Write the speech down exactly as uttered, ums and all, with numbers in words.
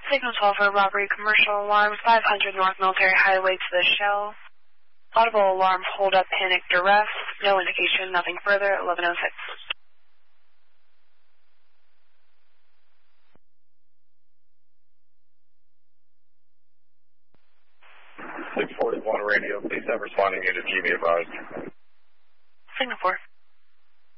Signal twelve for robbery, commercial alarm, five hundred North Military Highway to the Shell. Audible alarm, hold up, panic, duress. No indication, nothing further, eleven oh six. six forty-one radio, please have responding unit G be advised. Signal four.